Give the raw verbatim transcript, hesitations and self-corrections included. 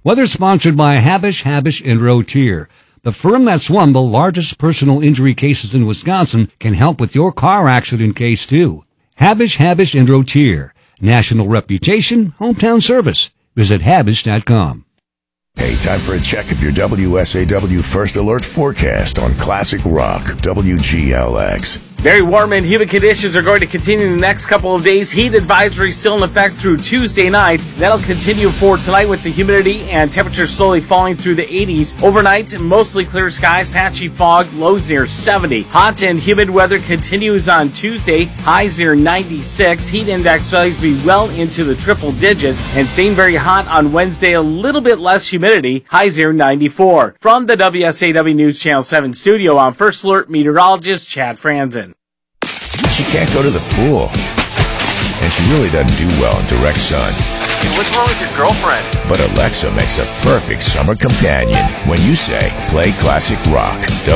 Weather sponsored by Habish, Habish and Rotier. The firm that's won the largest personal injury cases in Wisconsin can help with your car accident case, too. Habish, Habish and Rotier. National reputation, hometown service. Visit Habish dot com. Hey, time for a check of your W S A W First Alert forecast on Classic Rock, W G L X. Very warm and humid conditions are going to continue in the next couple of days. Heat advisory still in effect through Tuesday night. That'll continue for tonight with the humidity and temperatures slowly falling through the eighties. Overnight, mostly clear skies, patchy fog, lows near seventy. Hot and humid weather continues on Tuesday, highs near ninety-six. Heat index values be well into the triple digits, and staying very hot on Wednesday, a little bit less humidity, highs near ninety-four. From the W S A W News Channel seven studio, I'm First Alert meteorologist Chad Franzen. She can't go to the pool, and she really doesn't do well in direct sun. Hey, what's wrong with your girlfriend? But Alexa makes a perfect summer companion when you say, play classic rock.